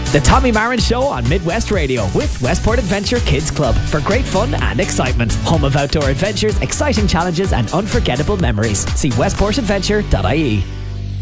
The Tommy Marin Show on Midwest Radio with Westport Adventure Kids Club for great fun and excitement. Home of outdoor adventures, exciting challenges and unforgettable memories. See westportadventure.ie.